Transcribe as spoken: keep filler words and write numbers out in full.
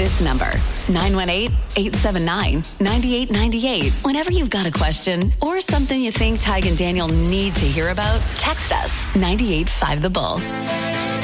this number, nine one eight, eight seven nine, nine eight nine eight. Whenever you've got a question or something you think Tig and Daniel need to hear about, text us, nine eight five The Bull.